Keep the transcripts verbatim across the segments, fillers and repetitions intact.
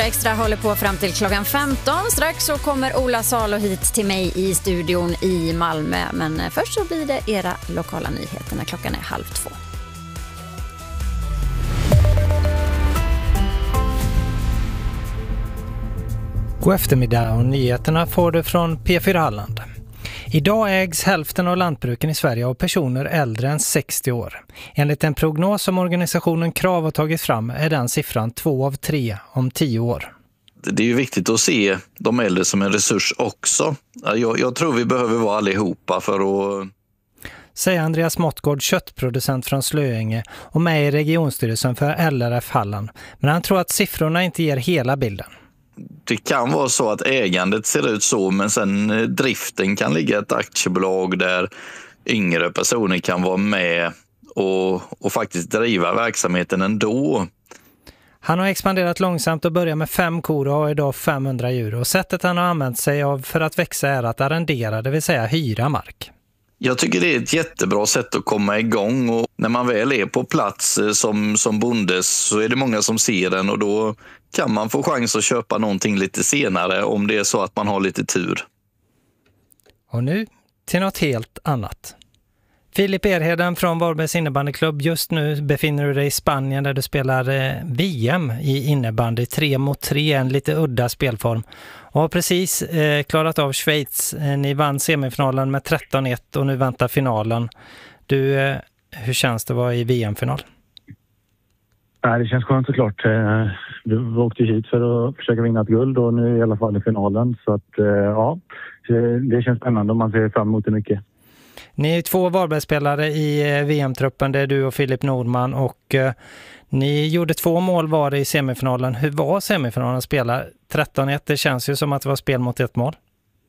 Extra håller på fram till klockan femton. Strax så kommer Ola Salo hit till mig i studion i Malmö. Men först så blir det era lokala nyheter när klockan är halv två. God eftermiddag och nyheterna får du från P fyra Halland. Idag ägs hälften av lantbruken i Sverige av personer äldre än sextio år. Enligt en prognos som organisationen Krav har tagit fram är den siffran två av tre om tio år. Det är ju viktigt att se de äldre som en resurs också. Jag, jag tror vi behöver vara allihopa för att... Säger Andreas Måttgård, köttproducent från Slöinge och med i regionstyrelsen för L R F Halland. Men han tror att siffrorna inte ger hela bilden. Det kan vara så att ägandet ser ut så, men sen driften kan ligga ett aktiebolag där yngre personer kan vara med och, och faktiskt driva verksamheten ändå. Han har expanderat långsamt och börjar med fem kor och har idag femhundra djur. Och sättet han har använt sig av för att växa är att arrendera, det vill säga hyra mark. Jag tycker det är ett jättebra sätt att komma igång, och när man väl är på plats som, som bonde så är det många som ser den, och då kan man få chans att köpa någonting lite senare om det är så att man har lite tur. Och nu till något helt annat. Filip Erheden från Varbergs innebandyklubb. Just nu befinner du dig i Spanien där du spelar eh, V M i innebandy tre mot tre, en lite udda spelform. Och har precis eh, klarat av Schweiz. Eh, ni vann semifinalen med tretton ett och nu väntar finalen. Du, eh, hur känns det att vara i V M-final? Ja, det känns skönt såklart. Vi åkte hit för att försöka vinna ett guld och nu i alla fall i finalen. Så att ja, det känns spännande och man ser fram emot det mycket. Ni är två Varbergsspelare i V M-truppen, det är du och Filip Nordman, och eh, ni gjorde två mål var i semifinalen. Hur var semifinalen att spela? tretton ett, det känns ju som att det var spel mot ett mål.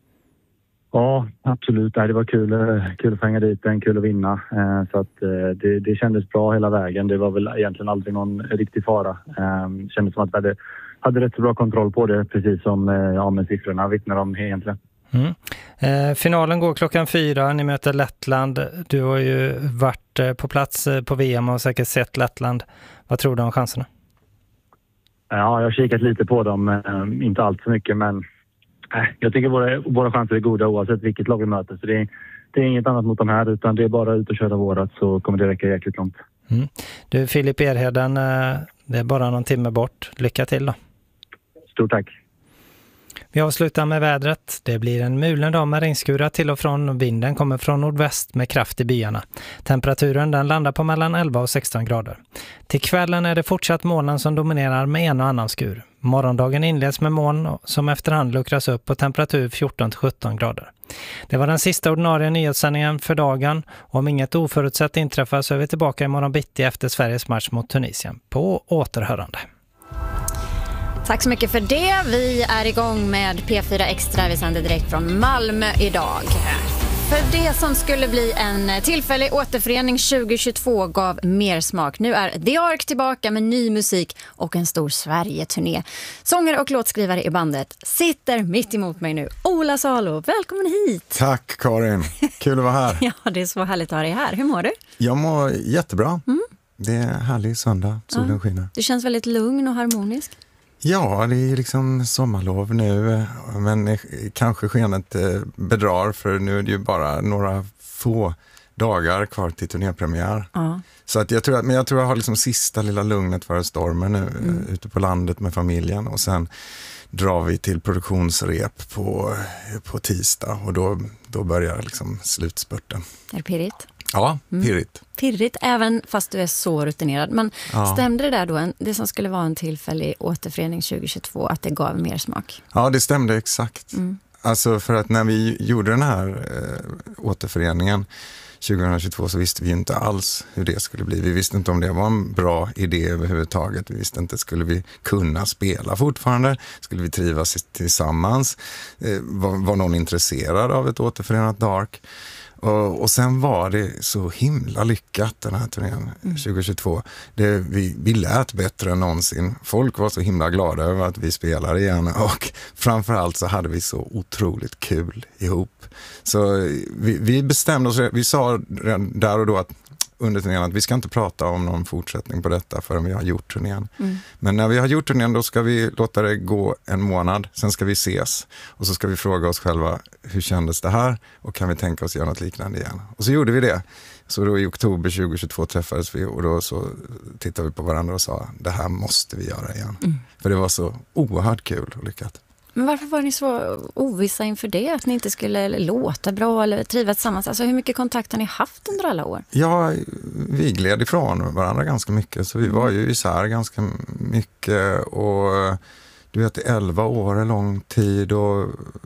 Ja, absolut. Det var kul, kul att fänga dit den, kul att vinna. Så att det, det kändes bra hela vägen. Det var väl egentligen aldrig någon riktig fara. Det kändes som att vi hade, hade rätt så bra kontroll på det, precis som ja, med siffrorna vittnar om egentligen. Mm. Eh, finalen går klockan fyra, ni möter Lettland. Du har ju varit eh, på plats eh, på V M och säkert sett Lettland. Vad tror du om chanserna? Ja, jag har kikat lite på dem, eh, inte allt för mycket, men eh, jag tycker våra, våra chanser är goda oavsett vilket lag vi möter. Så det är, det är inget annat mot de här, utan det är bara ut och köra vårat, så kommer det räcka jäkligt långt. Mm. Du Filip Erheden, eh, det är bara någon timme bort. Lycka till då. Stort tack. Vi avslutar med vädret. Det blir en mulen dag med regnskurar till och från. Vinden kommer från nordväst med kraft i byarna. Temperaturen den landar på mellan elva och sexton grader. Till kvällen är det fortsatt molnen som dominerar med en och annan skur. Morgondagen inleds med moln som efterhand luckras upp på temperatur fjorton till sjutton grader. Det var den sista ordinarie nyhetssändningen för dagen. Om inget oförutsett inträffar så är vi tillbaka imorgon bitti efter Sveriges match mot Tunisien. På återhörande. Tack så mycket för det. Vi är igång med P fyra Extra. Vi sänder direkt från Malmö idag. För det som skulle bli en tillfällig återförening tjugohundratjugotvå gav mer smak. Nu är The Ark tillbaka med ny musik och en stor Sverige-turné. Sångare och låtskrivare i bandet sitter mitt emot mig nu. Ola Salo, välkommen hit. Tack Karin, kul att vara här. Ja, det är så härligt att ha dig här. Hur mår du? Jag mår jättebra. Mm. Det är härlig söndag, solen ja. skiner. Du känns väldigt lugn och harmonisk. Ja, det är liksom sommarlov nu, men kanske skenet bedrar, för nu är det ju bara några få dagar kvar till turnépremiär. Ja. Så att jag tror att, men jag tror jag har liksom sista lilla lugnet före stormen nu, mm. ute på landet med familjen, och sen drar vi till produktionsrep på, på tisdag, och då, då börjar liksom slutspurten. Är det pirrigt? Ja, pirrigt. Mm. Pirrigt, även fast du är så rutinerad. Men ja. stämde det där då, en, det som skulle vara en tillfällig återförening tjugohundratjugotvå, att det gav mer smak? Ja, det stämde exakt. Mm. Alltså för att när vi gjorde den här äh, återföreningen tjugohundratjugotvå så visste vi inte alls hur det skulle bli. Vi visste inte om det var en bra idé överhuvudtaget. Vi visste inte, skulle vi kunna spela fortfarande? Skulle vi trivas tillsammans? Eh, var, var någon intresserad av ett återförenat Dark? Och, och sen var det så himla lyckat den här turnén mm. tjugohundratjugotvå. Det, vi, vi lät bättre än någonsin. Folk var så himla glada över att vi spelar igen, och framförallt så hade vi så otroligt kul ihop. Så vi, vi bestämde oss, vi sa där och då att under turnén att vi ska inte prata om någon fortsättning på detta förrän vi har gjort turnén. Mm. Men när vi har gjort turnén då ska vi låta det gå en månad, sen ska vi ses och så ska vi fråga oss själva hur kändes det här och kan vi tänka oss göra något liknande igen. Och så gjorde vi det. Så då i oktober tjugohundratjugotvå träffades vi och då så tittade vi på varandra och sa det här måste vi göra igen. Mm. För det var så oerhört kul och lyckat. Men varför var ni så ovissa inför det? Att ni inte skulle låta bra eller trivas tillsammans? Alltså hur mycket kontakt har ni haft under alla år? Ja, vi gled ifrån varandra ganska mycket. Så vi var ju isär ganska mycket. Och du vet, elva år är lång tid och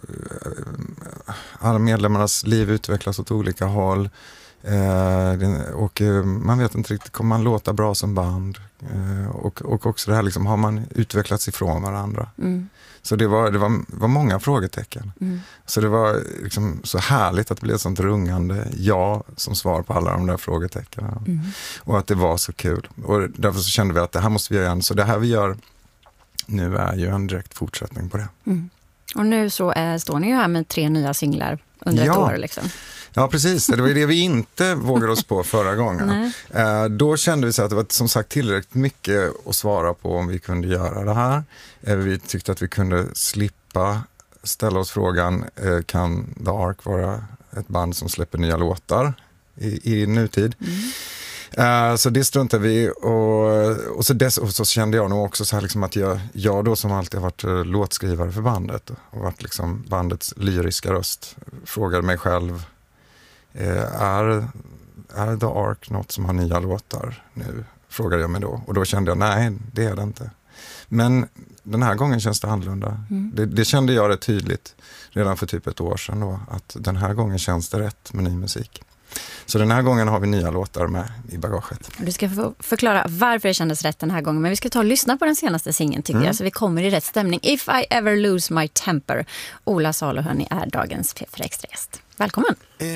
alla medlemmarnas liv utvecklas åt olika håll. Och man vet inte riktigt, kommer man låta bra som band? Och, och också det här liksom, har man utvecklats ifrån varandra? Mm. Så det var, det var, var många frågetecken. Mm. Så det var liksom så härligt att det blev ett sånt rungande ja som svar på alla de där frågetecknen. Mm. Och att det var så kul. Och därför så kände vi att det här måste vi göra igen. Så det här vi gör nu är ju en direkt fortsättning på det. Mm. Och nu så är, står ni ju här med tre nya singlar under ja. ett år liksom. Ja, precis. Det var det vi inte vågade oss på förra gången. Eh, då kände vi så att det var som sagt tillräckligt mycket att svara på om vi kunde göra det här. Eh, vi tyckte att vi kunde slippa ställa oss frågan, eh, kan The Ark vara ett band som släpper nya låtar i, i nutid? Mm. Uh, så det struntade vi och, och, så dess, och så kände jag nog också så här liksom att jag, jag då som alltid har varit uh, låtskrivare för bandet och varit liksom bandets lyriska röst, frågade mig själv uh, är, är The Ark något som har nya låtar nu? Frågade jag mig då och då kände jag nej, det är det inte. Men den här gången känns det annorlunda. Mm. Det, det kände jag rätt tydligt redan för typ ett år sedan då, att den här gången känns det rätt med ny musik. Så den här gången har vi nya låtar med i bagaget. Du ska få förklara varför det kändes rätt den här gången. Men vi ska ta och lyssna på den senaste singeln tycker mm. jag. Så vi kommer i rätt stämning. If I ever lose my temper. Ola Salohönni är dagens P fyra Extra-gäst. Välkommen!